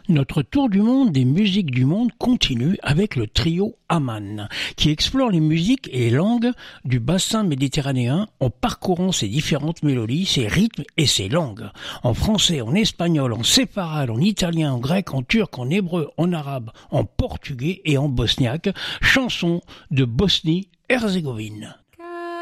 Notre tour du monde des musiques du monde continue avec le trio Aman, qui explore les musiques et les langues du bassin méditerranéen en parcourant ses différentes mélodies, ses rythmes et ses langues. En français, en espagnol, en séfarade, en italien, en grec, en turc, en hébreu, en arabe, en portugais et en bosniaque, chansons de Bosnie-Herzégovine.